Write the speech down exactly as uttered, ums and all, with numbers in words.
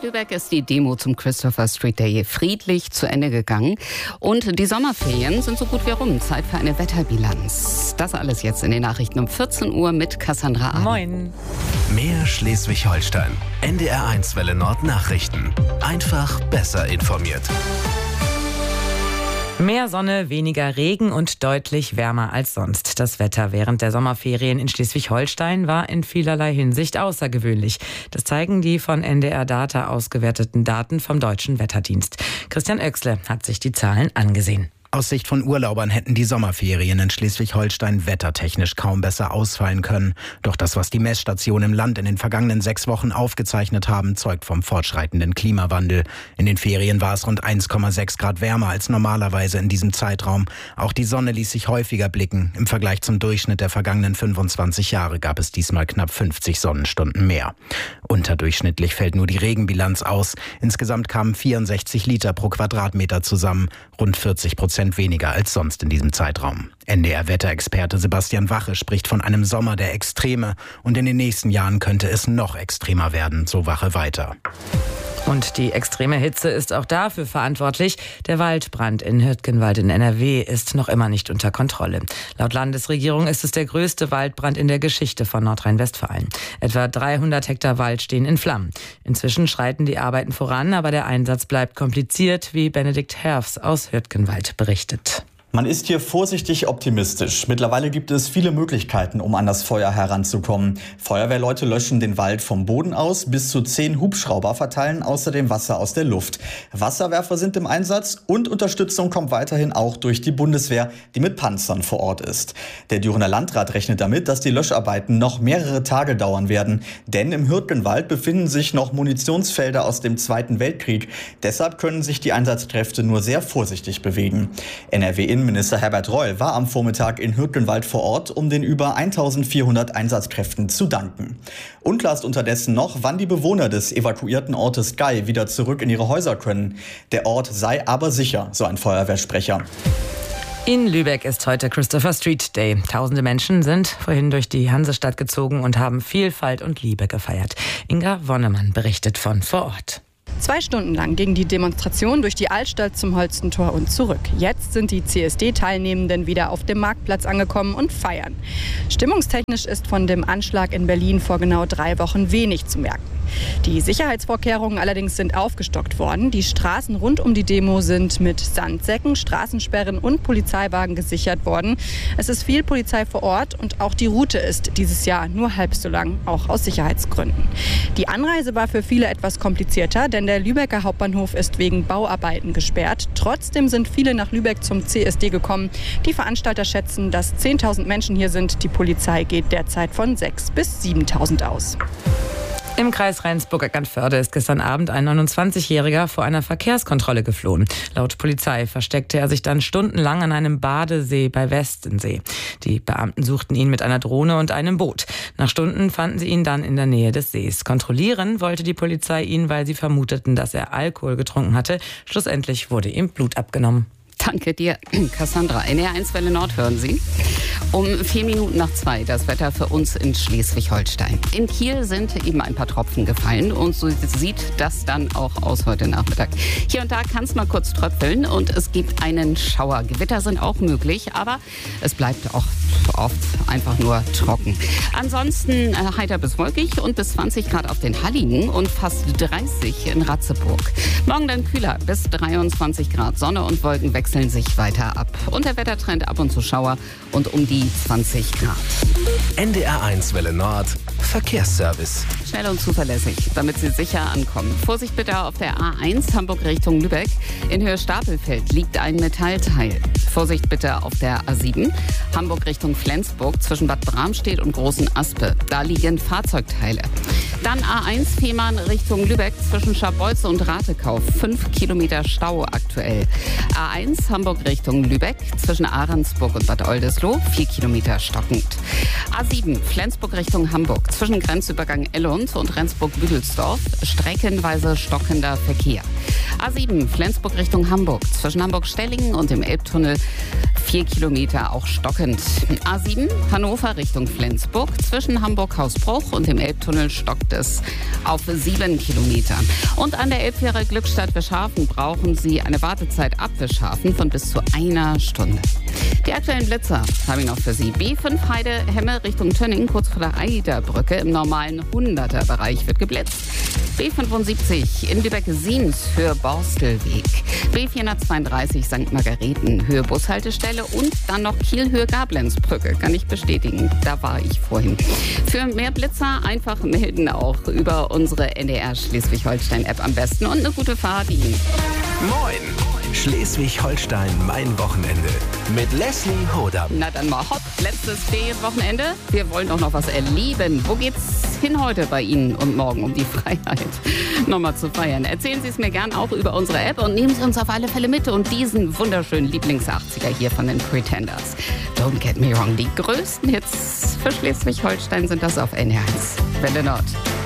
Lübeck ist die Demo zum Christopher Street Day friedlich zu Ende gegangen. Und die Sommerferien sind so gut wie rum. Zeit für eine Wetterbilanz. Das alles jetzt in den Nachrichten um vierzehn Uhr mit Cassandra Ahn. Moin. Mehr Schleswig-Holstein. N D R eins Welle Nord Nachrichten. Einfach besser informiert. Mehr Sonne, weniger Regen und deutlich wärmer als sonst. Das Wetter während der Sommerferien in Schleswig-Holstein war in vielerlei Hinsicht außergewöhnlich. Das zeigen die von N D R Data ausgewerteten Daten vom Deutschen Wetterdienst. Christian Oechsle hat sich die Zahlen angesehen. Aus Sicht von Urlaubern hätten die Sommerferien in Schleswig-Holstein wettertechnisch kaum besser ausfallen können. Doch das, was die Messstationen im Land in den vergangenen sechs Wochen aufgezeichnet haben, zeugt vom fortschreitenden Klimawandel. In den Ferien war es rund eins Komma sechs Grad wärmer als normalerweise in diesem Zeitraum. Auch die Sonne ließ sich häufiger blicken. Im Vergleich zum Durchschnitt der vergangenen fünfundzwanzig Jahre gab es diesmal knapp fünfzig Sonnenstunden mehr. Unterdurchschnittlich fällt nur die Regenbilanz aus. Insgesamt kamen vierundsechzig Liter pro Quadratmeter zusammen, rund vierzig Prozent weniger als sonst in diesem Zeitraum. N D R-Wetterexperte Sebastian Wache spricht von einem Sommer der Extreme und in den nächsten Jahren könnte es noch extremer werden, so Wache weiter. Und die extreme Hitze ist auch dafür verantwortlich. Der Waldbrand in Hürtgenwald in N R W ist noch immer nicht unter Kontrolle. Laut Landesregierung ist es der größte Waldbrand in der Geschichte von Nordrhein-Westfalen. Etwa dreihundert Hektar Wald stehen in Flammen. Inzwischen schreiten die Arbeiten voran, aber der Einsatz bleibt kompliziert, wie Benedikt Herfs aus Hürtgenwald berichtet. Man ist hier vorsichtig optimistisch. Mittlerweile gibt es viele Möglichkeiten, um an das Feuer heranzukommen. Feuerwehrleute löschen den Wald vom Boden aus, bis zu zehn Hubschrauber verteilen außerdem Wasser aus der Luft. Wasserwerfer sind im Einsatz und Unterstützung kommt weiterhin auch durch die Bundeswehr, die mit Panzern vor Ort ist. Der Dürener Landrat rechnet damit, dass die Löscharbeiten noch mehrere Tage dauern werden. Denn im Hürtgenwald befinden sich noch Munitionsfelder aus dem Zweiten Weltkrieg. Deshalb können sich die Einsatzkräfte nur sehr vorsichtig bewegen. N R W Minister Herbert Reul war am Vormittag in Hürtgenwald vor Ort, um den über eintausendvierhundert Einsatzkräften zu danken. Unklar ist unterdessen noch, wann die Bewohner des evakuierten Ortes Gei wieder zurück in ihre Häuser können. Der Ort sei aber sicher, so ein Feuerwehrsprecher. In Lübeck ist heute Christopher Street Day. Tausende Menschen sind vorhin durch die Hansestadt gezogen und haben Vielfalt und Liebe gefeiert. Inga Wonnemann berichtet von vor Ort. Zwei Stunden lang ging die Demonstration durch die Altstadt zum Holstentor und zurück. Jetzt sind die C S D-Teilnehmenden wieder auf dem Marktplatz angekommen und feiern. Stimmungstechnisch ist von dem Anschlag in Berlin vor genau drei Wochen wenig zu merken. Die Sicherheitsvorkehrungen allerdings sind aufgestockt worden. Die Straßen rund um die Demo sind mit Sandsäcken, Straßensperren und Polizeiwagen gesichert worden. Es ist viel Polizei vor Ort und auch die Route ist dieses Jahr nur halb so lang, auch aus Sicherheitsgründen. Die Anreise war für viele etwas komplizierter, denn der Lübecker Hauptbahnhof ist wegen Bauarbeiten gesperrt. Trotzdem sind viele nach Lübeck zum C S D gekommen. Die Veranstalter schätzen, dass zehntausend Menschen hier sind. Die Polizei geht derzeit von sechstausend bis siebentausend aus. Im Kreis Rendsburg-Eckernförde ist gestern Abend ein neunundzwanzigjähriger vor einer Verkehrskontrolle geflohen. Laut Polizei versteckte er sich dann stundenlang an einem Badesee bei Westensee. Die Beamten suchten ihn mit einer Drohne und einem Boot. Nach Stunden fanden sie ihn dann in der Nähe des Sees. Kontrollieren wollte die Polizei ihn, weil sie vermuteten, dass er Alkohol getrunken hatte. Schlussendlich wurde ihm Blut abgenommen. Danke dir, Cassandra. N D R eins Welle Nord hören Sie. Um vier Minuten nach zwei das Wetter für uns in Schleswig-Holstein. In Kiel sind eben ein paar Tropfen gefallen und so sieht das dann auch aus heute Nachmittag. Hier und da kann es mal kurz tröpfeln und es gibt einen Schauer. Gewitter sind auch möglich, aber es bleibt auch oft einfach nur trocken. Ansonsten äh, heiter bis wolkig und bis zwanzig Grad auf den Halligen und fast dreißig in Ratzeburg. Morgen dann kühler bis dreiundzwanzig Grad. Sonne und Wolken wechseln sich weiter ab. Und der Wettertrend ab und zu Schauer und um die zwanzig Grad. N D R eins Welle Nord Verkehrsservice. Schnell und zuverlässig, damit Sie sicher ankommen. Vorsicht bitte auf der A eins Hamburg Richtung Lübeck. In Höhe Stapelfeld liegt ein Metallteil. Vorsicht bitte auf der A sieben Hamburg Richtung Flensburg zwischen Bad Bramstedt und Großen Aspe. Da liegen Fahrzeugteile. Dann A eins Fehmarn Richtung Lübeck zwischen Scharbeutze und Ratekauf. Fünf Kilometer Stau aktuell. A eins Hamburg Richtung Lübeck zwischen Ahrensburg und Bad Oldesloe. Vier Kilometer stockend. A sieben Flensburg Richtung Hamburg zwischen Grenzübergang Ellund und Rendsburg-Büdelsdorf. Streckenweise stockender Verkehr. A sieben Flensburg Richtung Hamburg zwischen Hamburg-Stellingen und dem Elbtunnel. Vier Kilometer auch stockend. A sieben Hannover Richtung Flensburg. Zwischen Hamburg-Hausbruch und dem Elbtunnel stockt es auf sieben Kilometer. Und an der Elbfähre Glückstadt-Wischhafen brauchen Sie eine Wartezeit ab Wischhafen von bis zu einer Stunde. Die aktuellen Blitzer habe ich noch für Sie. B fünf Heide Hemme Richtung Tönning, kurz vor der Eiderbrücke. Im normalen hunderter-Bereich wird geblitzt. B fünfundsiebzig in Lübeck-Siems, Höhe Borstelweg. B vierhundertzweiunddreißig Sankt Margareten, Höhe Bushaltestelle. Und dann noch Kiel, Höhe Gablenzbrücke. Kann ich bestätigen, da war ich vorhin. Für mehr Blitzer einfach melden, auch über unsere N D R Schleswig-Holstein-App am besten. Und eine gute Fahrt Ihnen. Moin! Schleswig-Holstein, mein Wochenende. Mit Leslie Hodam. Na dann mal hopp, letztes Ferienwochenende. Wir wollen auch noch was erleben. Wo geht's hin heute bei Ihnen und morgen, um die Freiheit nochmal zu feiern? Erzählen Sie es mir gern auch über unsere App und nehmen Sie uns auf alle Fälle mit und diesen wunderschönen Lieblings-achtziger hier von den Pretenders. Don't get me wrong, die größten Hits für Schleswig-Holstein sind das auf N R eins. Welle Nord.